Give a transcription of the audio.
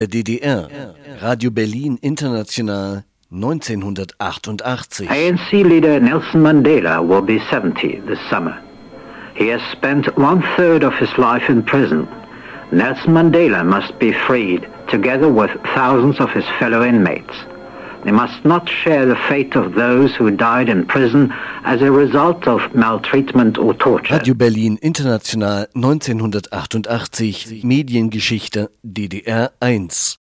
der DDR. Radio Berlin International 1988. ANC leader Nelson Mandela will be 70 this summer. He has spent 1/3 of his life in prison. Nelson Mandela must be freed, together with thousands of his fellow inmates. They must not share the fate of those who died in prison as a result of maltreatment or torture. Radio Berlin International 1988. Mediengeschichte DDR 1.